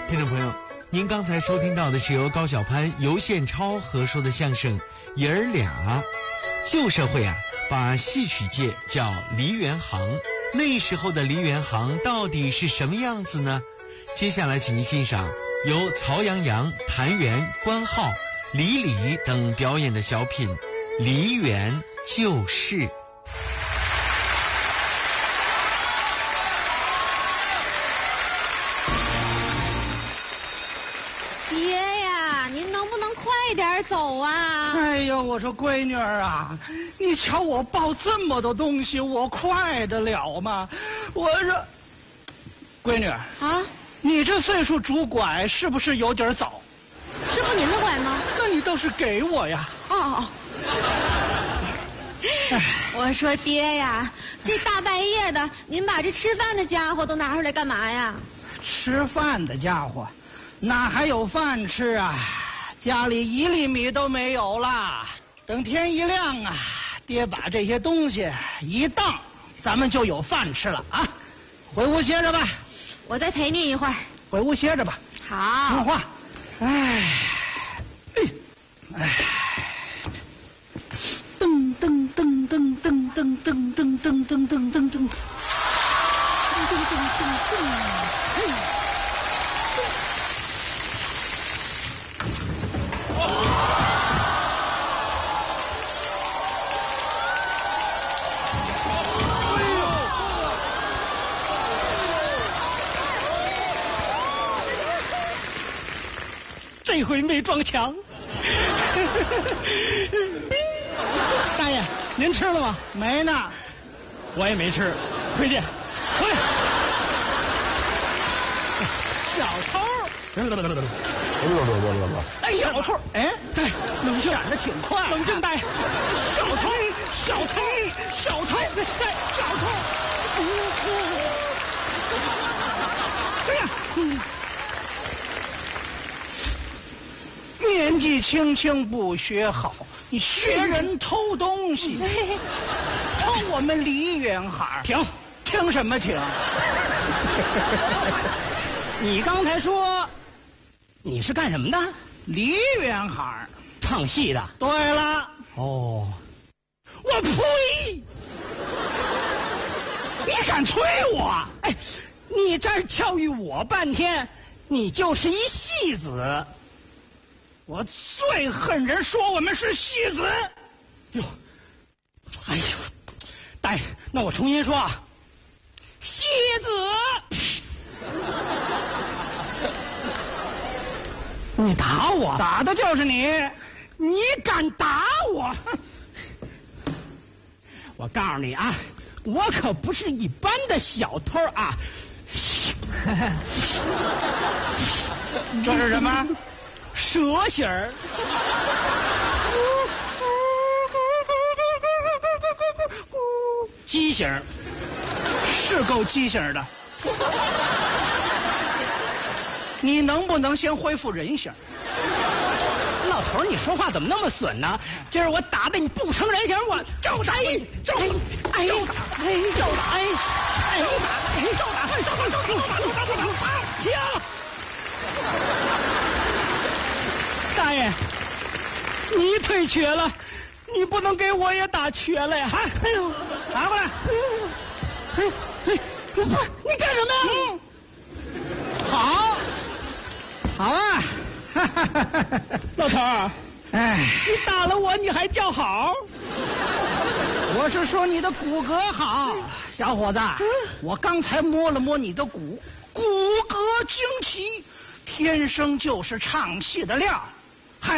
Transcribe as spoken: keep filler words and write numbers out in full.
听众朋友，您刚才收听到的是由高晓攀、尤宪超合说的相声《爷儿俩》。旧社会啊，把戏曲界叫梨园行，那时候的梨园行到底是什么样子呢？接下来请您欣赏由曹阳阳、谭元、关浩、李李等表演的小品《梨园旧事》。 爹呀，您能不能快点走啊？ 哎呦，我说闺女儿啊，你瞧我抱这么多东西，我快得了吗？我说，闺女儿啊， 你这岁数拄拐是不是有点早？ 这不您的拐吗？ 那你倒是给我呀！ 哦哦。我说爹呀，这大半夜的，您把这吃饭的家伙都拿出来干嘛呀？ 吃饭的家伙，哪还有饭吃啊？家里一粒米都没有了。等天一亮啊，爹把这些东西一当，咱们就有饭吃了啊！回屋歇着吧。 我再陪你一会儿。 回屋歇着吧。 好。 听话。哎，哎，噔噔噔噔噔噔噔噔噔噔噔噔噔，噔噔噔噔，嘿。 这回没撞墙。大爷，您吃了吗？ 没呢， 我也没吃。回去，回去。小偷！ 哎，小偷！哎， 对，冷静， 闪得挺快、啊。 冷静，大爷。 小偷！小偷！小偷！小偷！哎呀！嗯年纪轻轻不学好，你学人偷东西，偷我们梨园行。 停， 停什么停？ 你刚才说你是干什么的？ 梨园行， 唱戏的。 对了。 哦， 我呸！你敢催我？ 哎，你这儿教育我半天，你就是一戏子。 我最恨人说我们是戏子。 哟，哎呦，大爷，那我重新说啊，戏子。你打我？ 打的就是你！ 你敢打我？我告诉你啊，我可不是一般的小偷啊！ 这是什么？ 蛇形儿。畸形儿， 是够畸形的。你能不能先恢复人形？ 老头儿，你说话怎么那么损呢？今儿我打的你不成人形，我照打！照打！ 哎， 照打！ 哎，照打！哎， 哎，照打！哎，照打！照打！照打！照打！照打！照打！ 停！大爷，你腿瘸了，你不能给我也打瘸了呀！哎呦， 拿过来！ 哎哎，不是你干什么呀？ 嗯、好，好啊！ 老头儿， 哎， 你打了我，你还叫好？ 我是说你的骨骼好，小伙子。嗯、我刚才摸了摸你的骨，骨骼惊奇，天生就是唱戏的料。